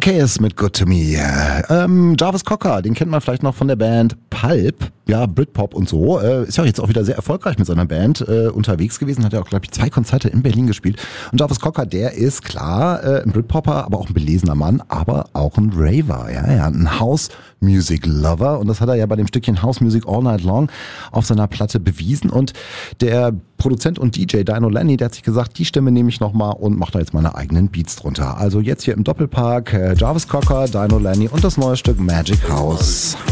Marquez mit Good to Me. Jarvis Cocker, den kennt man vielleicht noch von der Band Pulp, ja, Britpop und so. Ist ja jetzt auch wieder sehr erfolgreich mit seiner Band unterwegs gewesen, hat ja auch, glaube ich, 2 Konzerte in Berlin gespielt. Und Jarvis Cocker, der ist klar ein Britpopper, aber auch ein belesener Mann, aber auch ein Raver, ja, ein House Music Lover. Und das hat er ja bei dem Stückchen House Music All Night Long auf seiner Platte bewiesen. Und der Produzent und DJ Dino Lenny, der hat sich gesagt, die Stimme nehme ich nochmal und mache da jetzt meine eigenen Beats drunter. Also jetzt hier im Doppelpark Jarvis Cocker, Dino Lenny und das neue Stück Magic House.